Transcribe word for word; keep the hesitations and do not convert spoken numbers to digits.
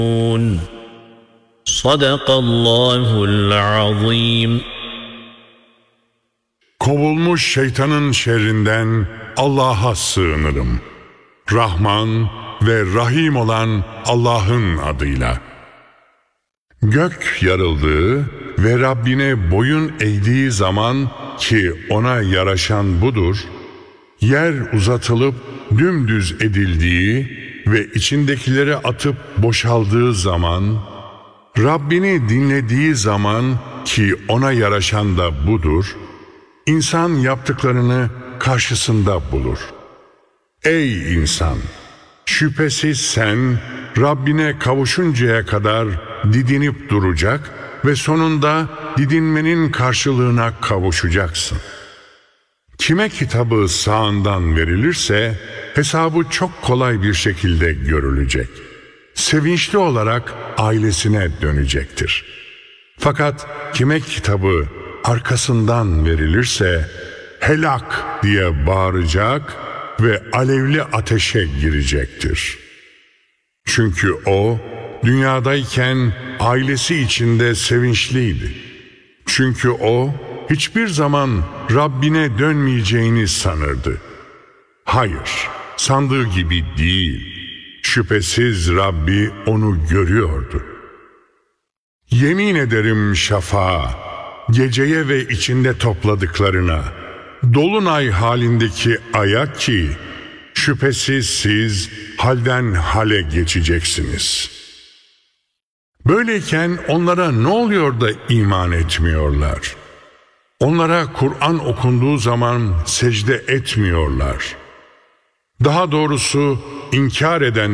Sadakallahul azim. Kovulmuş şeytanın şerrinden Allah'a sığınırım. Rahman ve Rahim olan Allah'ın adıyla. Gök yarıldığı ve Rabbine boyun eğdiği zaman, ki ona yaraşan budur, yer uzatılıp dümdüz edildiği ve içindekileri atıp boşaldığı zaman, Rabbini dinlediği zaman, ki ona yaraşan da budur, İnsan yaptıklarını karşısında bulur. Ey insan! Şüphesiz sen Rabbine kavuşuncaya kadar didinip duracak ve sonunda didinmenin karşılığına kavuşacaksın. Kime kitabı sağından verilirse hesabı çok kolay bir şekilde görülecek. Sevinçli olarak ailesine dönecektir. Fakat kime kitabı arkasından verilirse helak diye bağıracak ve alevli ateşe girecektir. Çünkü o dünyadayken ailesi içinde sevinçliydi. Çünkü o hiçbir zaman Rabbine dönmeyeceğini sanırdı. Hayır, sandığı gibi değil. Şüphesiz Rabbi onu görüyordu. Yemin ederim şafağa, geceye ve içinde topladıklarına, dolunay halindeki aya ki, şüphesiz siz halden hale geçeceksiniz. Böyleyken onlara ne oluyor da iman etmiyorlar? Onlara Kur'an okunduğu zaman secde etmiyorlar. Daha doğrusu inkar eden